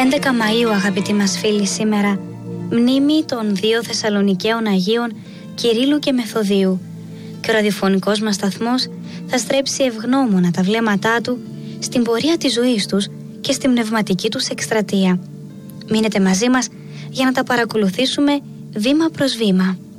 11 Μαΐου, αγαπητοί μας φίλοι, σήμερα μνήμη των δύο Θεσσαλονικαίων Αγίων Κυρίλλου και Μεθοδίου, και ο ραδιοφωνικός μας σταθμός θα στρέψει ευγνώμονα τα βλέμματά του στην πορεία της ζωής τους και στην πνευματική τους εκστρατεία. Μείνετε μαζί μας για να τα παρακολουθήσουμε βήμα προς βήμα.